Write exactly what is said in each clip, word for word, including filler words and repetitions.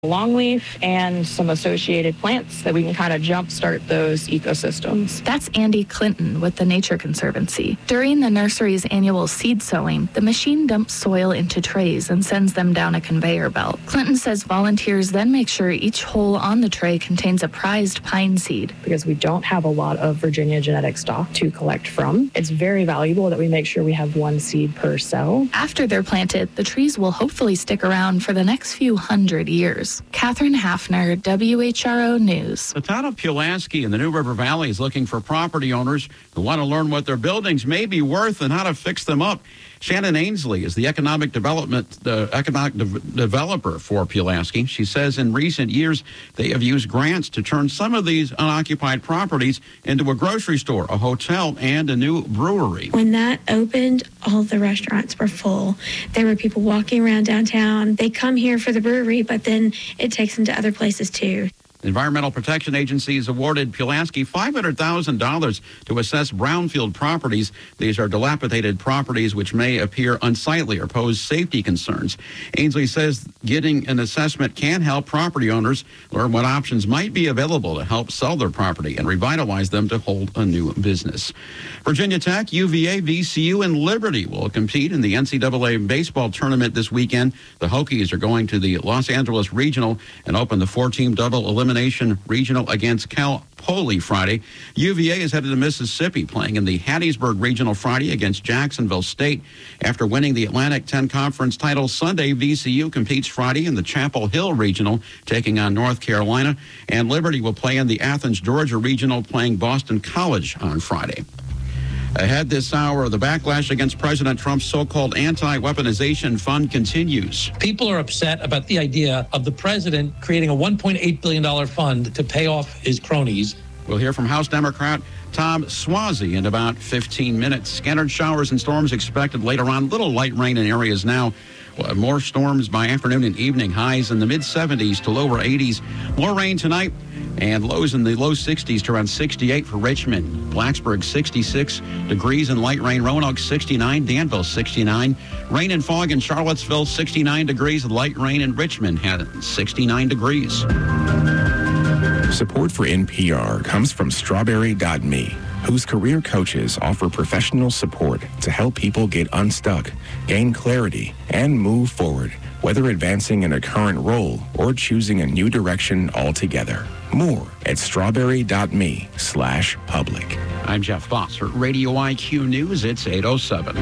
longleaf and some associated plants that we can kind of jumpstart those ecosystems. That's Andy Clinton with the Nature Conservancy. During the nursery's annual seed sowing, the machine dumps soil into trays and sends them down a conveyor belt. Clinton says volunteers then make sure each hole on the tray contains a prized pine seed. Because we don't have a lot of Virginia genetic stock to collect from, it's very valuable that we make sure we have one seed per cell. After they're planted, the trees will hopefully stick around for the next few hundred years. Catherine Hafner, W H R O News. The town of Pulaski in the New River Valley is looking for property owners who want to learn what their buildings may be worth and how to fix them up. Shannon Ainsley is the economic development the economic de- developer for Pulaski. She says in recent years they have used grants to turn some of these unoccupied properties into a grocery store, a hotel, and a new brewery. When that opened, all the restaurants were full. There were people walking around downtown. They come here for the brewery, but then it takes them to other places too. Environmental Protection Agency has awarded Pulaski five hundred thousand dollars to assess brownfield properties. These are dilapidated properties which may appear unsightly or pose safety concerns. Ainsley says getting an assessment can help property owners learn what options might be available to help sell their property and revitalize them to hold a new business. Virginia Tech, U V A, V C U, and Liberty will compete in the N C double A baseball tournament this weekend. The Hokies are going to the Los Angeles Regional and open the four-team double elimination Regional against Cal Poly Friday. U V A is headed to Mississippi, playing in the Hattiesburg Regional Friday against Jacksonville State. After winning the Atlantic ten Conference title Sunday, V C U competes Friday in the Chapel Hill Regional, taking on North Carolina. And Liberty will play in the Athens, Georgia Regional, playing Boston College on Friday. Ahead this hour, the backlash against President Trump's so-called anti-weaponization fund continues. People are upset about the idea of the president creating a one point eight billion dollars fund to pay off his cronies. We'll hear from House Democrat Tom Suozzi in about fifteen minutes. Scattered showers and storms expected later on. Little light rain in areas now. More storms by afternoon and evening. Highs in the mid seventies to lower eighties. More rain tonight. And lows in the low sixties to around sixty-eight for Richmond. Blacksburg, sixty-six degrees and light rain. Roanoke, sixty-nine. Danville, sixty-nine. Rain and fog in Charlottesville, sixty-nine degrees. Light rain in Richmond had sixty-nine degrees. Support for N P R comes from Strawberry dot me, whose career coaches offer professional support to help people get unstuck, gain clarity, and move forward, whether advancing in a current role or choosing a new direction altogether. More at strawberry dot me slash public. I'm Jeff Foster, Radio I Q News. It's eight oh seven.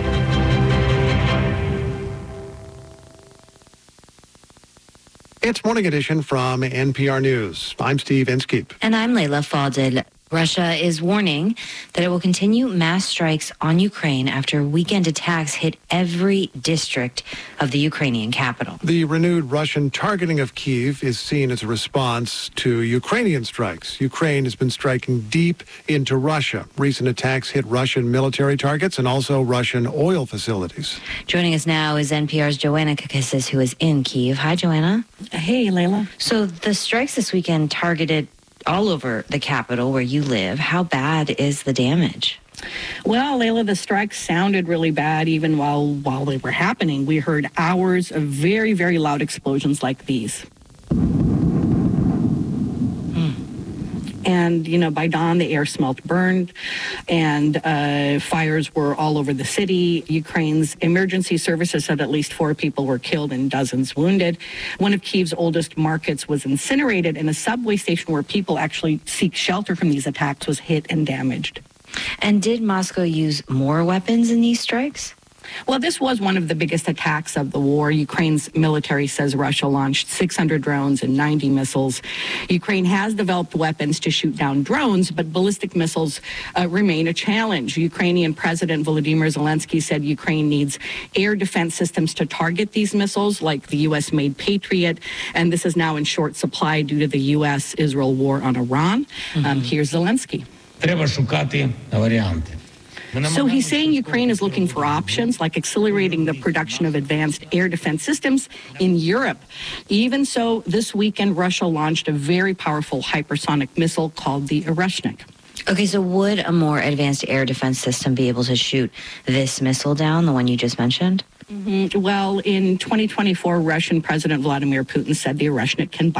It's Morning Edition from N P R News. I'm Steve Inskeep. And I'm Layla Fadel. Russia is warning that it will continue mass strikes on Ukraine after weekend attacks hit every district of the Ukrainian capital. The renewed Russian targeting of Kyiv is seen as a response to Ukrainian strikes. Ukraine has been striking deep into Russia. Recent attacks hit Russian military targets and also Russian oil facilities. Joining us now is N P R's Joanna Kakissis, who is in Kyiv. Hi, Joanna. Hey, Layla. So the strikes this weekend targeted all over the capital where you live. How bad is the damage? Well, Layla, the strikes sounded really bad even while while they were happening. We heard hours of very, very loud explosions like these. And, you know, by dawn, the air smelled burned, and uh, fires were all over the city. Ukraine's emergency services said at least four people were killed and dozens wounded. One of Kyiv's oldest markets was incinerated, and a subway station where people actually seek shelter from these attacks was hit and damaged. And did Moscow use more weapons in these strikes? Well, this was one of the biggest attacks of the war. Ukraine's military says Russia launched six hundred drones and ninety missiles. Ukraine has developed weapons to shoot down drones, but ballistic missiles uh, remain a challenge. Ukrainian President Volodymyr Zelensky said Ukraine needs air defense systems to target these missiles, like the U S-made Patriot, and this is now in short supply due to the U S-Israel war on Iran. Mm-hmm. Um, here's Zelensky. Треба шукати варіанти. So he's saying Ukraine is looking for options like accelerating the production of advanced air defense systems in Europe. Even so, this weekend, Russia launched a very powerful hypersonic missile called the Oreshnik. Okay, so would a more advanced air defense system be able to shoot this missile down, the one you just mentioned? Mm-hmm. Well, in twenty twenty-four, Russian President Vladimir Putin said the Oryshnik can